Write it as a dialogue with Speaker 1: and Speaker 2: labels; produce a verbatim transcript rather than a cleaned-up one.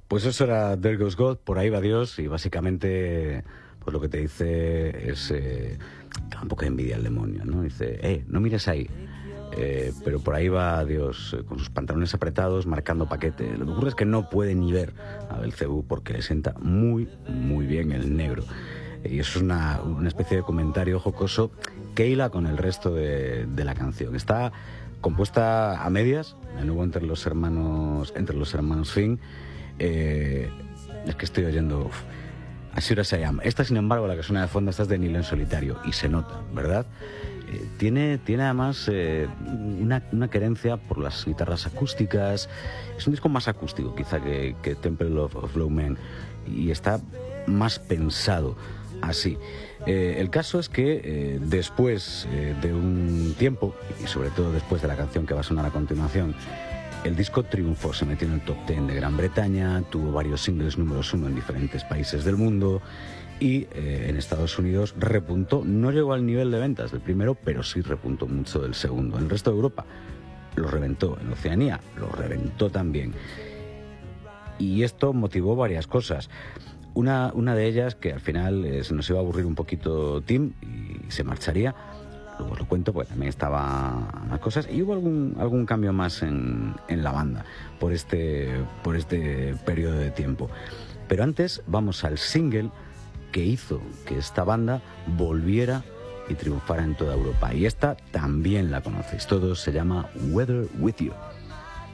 Speaker 1: Pues eso era There Goes God, Por ahí va Dios, y básicamente pues lo que te dice es eh, da un poco de envidia al demonio, ¿no? Dice, eh, no mires ahí, eh, pero por ahí va Dios eh, con sus pantalones apretados marcando paquete. Lo que ocurre es que no puede ni ver a Belcebú porque le sienta muy, muy bien el negro. Y eso es una, una especie de comentario jocoso que hila con el resto de, de la canción. Está compuesta a medias, de nuevo entre los hermanos, entre los hermanos Finn. Eh, es que estoy oyendo uf, As Sure As I Am. Esta, sin embargo, la que suena de fondo, esta es de Neil en solitario y se nota, ¿verdad? Eh, tiene, tiene además eh, una, una querencia por las guitarras acústicas. Es un disco más acústico quizá que, que Temple of, of Low Men, y está más pensado así. Eh, el caso es que eh, después eh, de un tiempo, y sobre todo después de la canción que va a sonar a continuación, el disco triunfó, se metió en el top diez de Gran Bretaña, tuvo varios singles números uno en diferentes países del mundo y eh, en Estados Unidos repuntó. No llegó al nivel de ventas del primero, pero sí repuntó mucho del segundo. En el resto de Europa lo reventó, en Oceanía lo reventó también. Y esto motivó varias cosas. Una, una de ellas, que al final eh, se nos iba a aburrir un poquito Tim y se marcharía. Luego os lo cuento porque también estaba las cosas y hubo algún, algún cambio más en, en la banda por este, por este periodo de tiempo. Pero antes vamos al single que hizo que esta banda volviera y triunfara en toda Europa. Y esta también la conocéis todos, se llama Weather With You.